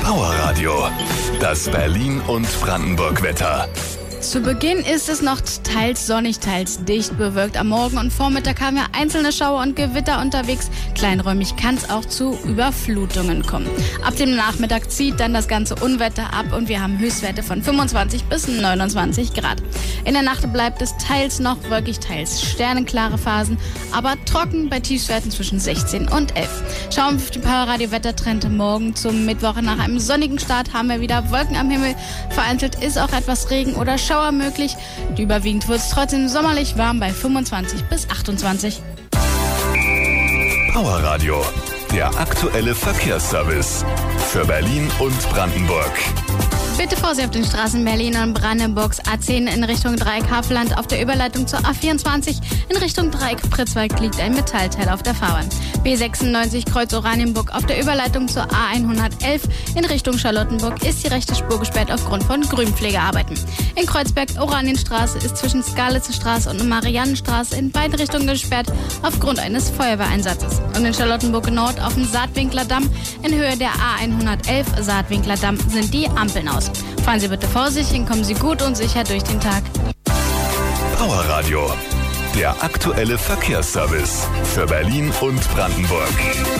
Power Radio, das Berlin- und Brandenburg-Wetter. Zu Beginn ist es noch teils sonnig, teils dicht bewölkt. Am Morgen und Vormittag haben wir einzelne Schauer und Gewitter unterwegs. Kleinräumig kann es auch zu Überflutungen kommen. Ab dem Nachmittag zieht dann das ganze Unwetter ab und wir haben Höchstwerte von 25 bis 29 Grad. In der Nacht bleibt es teils noch wolkig, teils sternenklare Phasen, aber trocken bei Tiefstwerten zwischen 16 und 11. Schauen wir auf den Power-Radio-Wettertrend. Morgen zum Mittwoch nach einem sonnigen Start haben wir wieder Wolken am Himmel. Vereinzelt ist auch etwas Regen oder Schauer möglich. Überwiegend wird es trotzdem sommerlich warm bei 25 bis 28. Power Radio, der aktuelle Verkehrsservice für Berlin und Brandenburg. Bitte Vorsicht auf den Straßen Berlin und Brandenburgs A10 in Richtung Dreieck Havelland. Auf der Überleitung zur A24 in Richtung Dreieck Pritzwalk liegt ein Metallteil auf der Fahrbahn. B96 Kreuz Oranienburg auf der Überleitung zur A111 in Richtung Charlottenburg ist die rechte Spur gesperrt aufgrund von Grünpflegearbeiten. In Kreuzberg Oranienstraße ist zwischen Skalitzer Straße und Mariannenstraße in beide Richtungen gesperrt aufgrund eines Feuerwehreinsatzes. Und in Charlottenburg Nord auf dem Saatwinkler Damm in Höhe der A111 Saatwinkler Damm sind die Ampeln aus. Fahren Sie bitte vorsichtig und kommen Sie gut und sicher durch den Tag. Power Radio, der aktuelle Verkehrsservice für Berlin und Brandenburg.